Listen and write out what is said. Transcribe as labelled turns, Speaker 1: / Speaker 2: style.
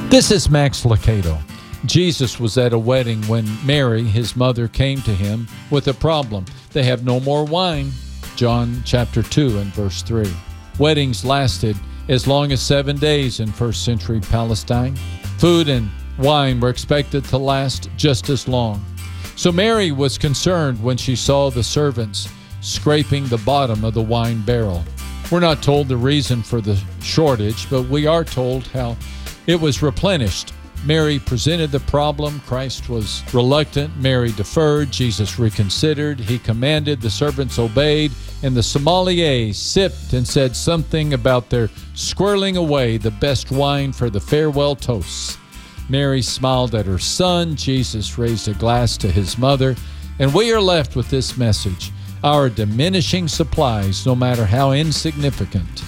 Speaker 1: This is Max Lucado. Jesus was at a wedding when Mary, his mother, came to him with a problem. They have no more wine. John chapter 2 and verse 3. Weddings lasted as long as 7 days in first century Palestine. Food and wine were expected to last just as long. So Mary was concerned when she saw the servants scraping the bottom of the wine barrel. We're not told the reason for the shortage, but we are told how it was replenished. Mary presented the problem. Christ was reluctant. Mary deferred. Jesus reconsidered. He commanded. The servants obeyed. And the sommelier sipped and said something about their squirreling away the best wine for the farewell toasts. Mary smiled at her son. Jesus raised a glass to his mother. And we are left with this message: our diminishing supplies, no matter how insignificant,